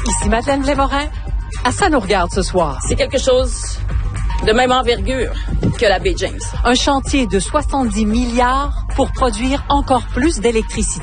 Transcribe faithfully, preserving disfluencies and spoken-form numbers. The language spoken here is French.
Ici Madeleine Blais-Morin. À ça nous regarde ce soir. C'est quelque chose de même envergure que la baie James. Un chantier de soixante-dix milliards pour produire encore plus d'électricité.